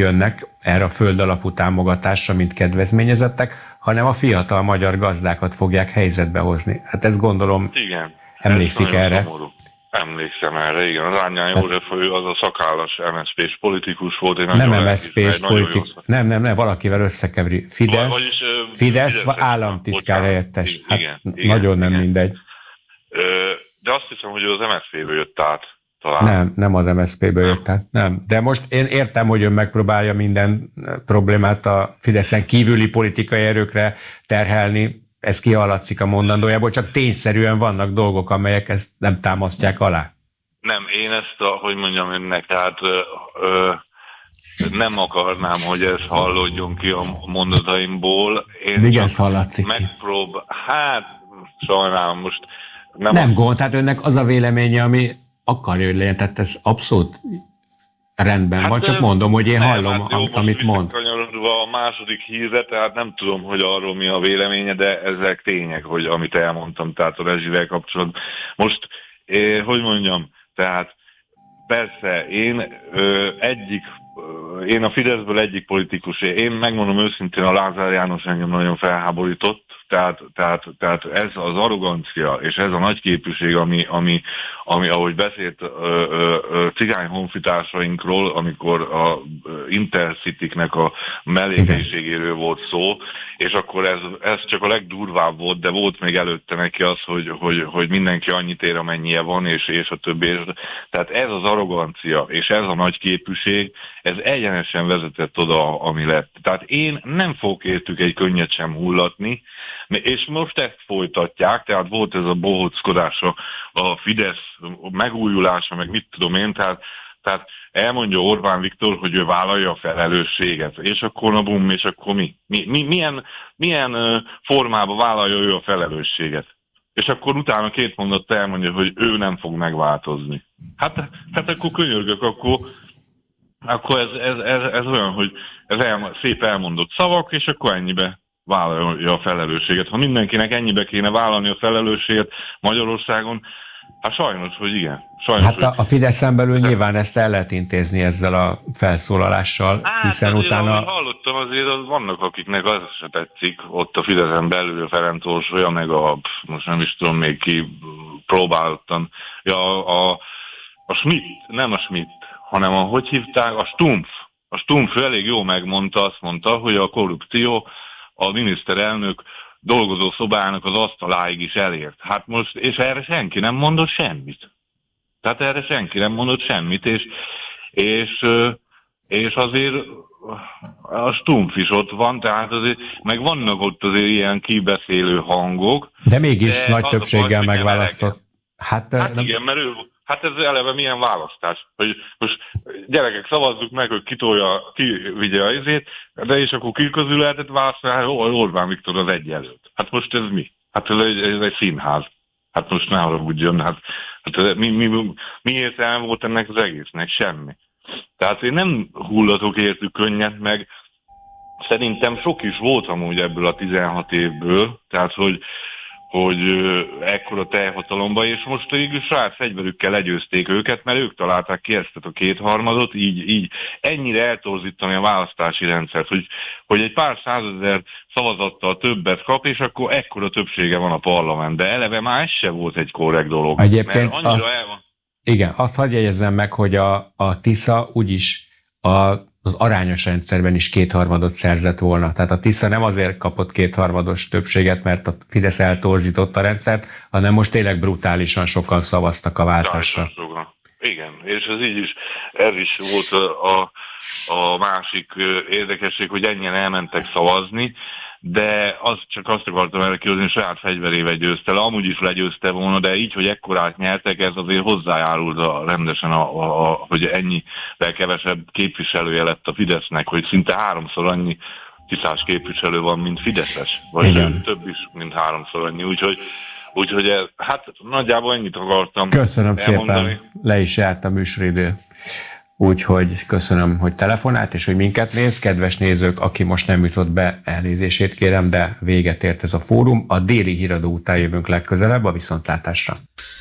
jönnek erre a földalapú támogatásra, mint kedvezményezettek, hanem a fiatal magyar gazdákat fogják helyzetbe hozni. Hát ezt gondolom, igen, emlékszik erre. Szomorú. Emlékszem erre, igen. Az Árnyán József, ő az a szakállas MSZP-s politikus volt. Nem MSZP-s politikus, nem, valakivel összekeveri. Fidesz államtitkár helyettes. Hát igen, nagyon nem mindegy. De azt hiszem, hogy ő az MSZP-ből jött át. Talán. Nem az MSZP-ből jött át. Nem. De most én értem, hogy ön megpróbálja minden problémát a Fideszen kívüli politikai erőkre terhelni. Ez kihallatszik a mondandójából, csak tényszerűen vannak dolgok, amelyek ezt nem támasztják alá. Nem, én ezt, hogy mondjam önnek, tehát nem akarnám, hogy ez hallódjon ki a mondataimból. Igen, hallatszik ki. Hát, sajnálom most. Nem gond, tehát önnek az a véleménye, ami akarja, hogy legyen, tehát ez abszolút rendben van, csak mondom, hogy én hallom, amit mond. A második hírre, tehát nem tudom, hogy arról mi a véleménye, de ezek tények, hogy amit elmondtam, tehát a rezsivel kapcsolatban. Most, hogy mondjam, tehát persze én a Fideszből egyik politikus, én megmondom őszintén, a Lázár János engem nagyon felháborított, tehát ez az arrogancia, és ez a nagyképűség, ami ahogy beszélt cigány honfitársainkról, amikor a Intercity-nek a mellékhelyiségéről volt szó, és akkor ez csak a legdurvább volt, de volt még előtte neki az, hogy mindenki annyit ér, amennyie van, és a többi. Tehát ez az arrogancia, és ez a nagyképűség, ez egyenesen vezetett oda, ami lett. Tehát én nem fogok értük egy könnyet sem hullatni, és most ezt folytatják, tehát volt ez a bohóckodás, a Fidesz megújulása, meg mit tudom én, tehát elmondja Orbán Viktor, hogy ő vállalja a felelősséget, és akkor na bum, és akkor mi? Milyen formában vállalja ő a felelősséget? És akkor utána 2 mondattal elmondja, hogy ő nem fog megváltozni. Hát akkor könyörgök, akkor ez olyan, hogy szép elmondott szavak, és akkor ennyibe vállalja a felelősséget. Ha mindenkinek ennyibe kéne vállalni a felelősséget Magyarországon, hát sajnos, hogy igen. Hát a Fideszen belül nyilván ezt el lehet intézni ezzel a felszólalással, hiszen utána... Hallottam, azért vannak, akiknek az se tetszik, ott a Fideszen belül a Ferenc Orsolya, meg most nem is tudom még ki próbálottan. Ja, a Schmidt, nem a Schmidt, hanem hogy hívták, a Stumpf. A Stumpf elég jól megmondta, azt mondta, hogy a korrupció a miniszterelnök dolgozó szobának az asztaláig is elért. Hát most, és erre senki nem mondott semmit. Tehát erre senki nem mondott semmit, és azért a Stumpf is ott van, tehát azért, meg vannak ott azért ilyen kibeszélő hangok. De mégis nagy többséggel megválasztott. Hát igen, mert ő... Hát ez eleve milyen választás, hogy most gyerekek szavazzuk meg, hogy ki vigye a izét, de és akkor ki közül lehetett választani, Orbán Viktor az egy jelölt. Hát most ez mi? Hát ez egy színház. Hát most ne haragudjon, hát mi értelme volt ennek az egésznek? Semmi. Tehát én nem hullatok értük könnyet, meg szerintem sok is volt amúgy ebből a 16 évből, tehát hogy ekkora teljhatalomba, és most végül saját fegyverükkel legyőzték őket, mert ők találták ki ezt a 2/3, így ennyire eltorzítani a választási rendszert, hogy egy pár százezer szavazattal többet kap, és akkor ekkora többsége van a parlament, de eleve már ez se volt egy korrekt dolog. Egyébként igen, azt hadd jegyezzem meg, hogy a Tisza úgyis az arányos rendszerben is 2/3 szerzett volna. Tehát a Tisza nem azért kapott 2/3 többséget, mert a Fidesz eltorzította a rendszert, hanem most tényleg brutálisan sokan szavaztak a váltásra. Igen, és ez is volt a másik érdekesség, hogy ennyien elmentek szavazni, de csak azt akartam erre kihozni, hogy saját fegyverével győzte le, amúgy is legyőzte volna, de így, hogy ekkorát nyertek, ez azért hozzájárult rendesen, hogy ennyivel kevesebb képviselője lett a Fidesznek, hogy szinte 3-szor annyi tisztás képviselő van, mint fideszes, vagy több is, mint 3-szor annyi, úgyhogy hát nagyjából ennyit akartam Köszönöm elmondani. Szépen, le is járt a műsoridő. Úgyhogy köszönöm, hogy telefonált, és hogy minket néz. Kedves nézők, aki most nem jutott be, elnézését kérem, de véget ért ez a fórum. A déli híradó után jövünk legközelebb, a viszontlátásra.